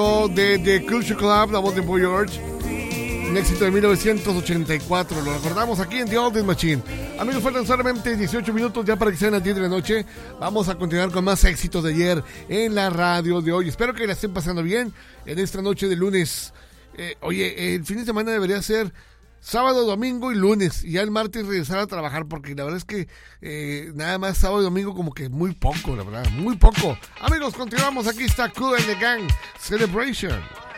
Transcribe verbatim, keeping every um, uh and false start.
De The Culture Club, la voz de Boy George, un éxito de mil novecientos ochenta y cuatro, lo recordamos aquí en The Oldies Machine. Amigos, faltan solamente dieciocho minutos ya para que sean las diez de la noche. Vamos a continuar con más éxitos de ayer en la radio de hoy. Espero que la estén pasando bien en esta noche de lunes. Eh, oye, el fin de semana debería ser sábado, domingo y lunes, y ya el martes regresar a trabajar, porque la verdad es que eh, nada más sábado y domingo como que muy poco, la verdad, muy poco. Amigos, continuamos, aquí está Kool and the Gang, Celebration.